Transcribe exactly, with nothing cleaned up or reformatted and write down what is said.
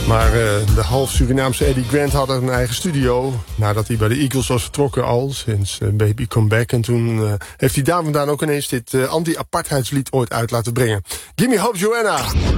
Maar uh, de half Surinaamse Eddie Grant had een eigen studio. Nadat hij bij de Eagles was vertrokken al, sinds uh, Baby Come Back. En toen uh, heeft hij daar vandaan ook ineens dit uh, anti-apartheidslied ooit uit laten brengen. Gimme Hope Joanna.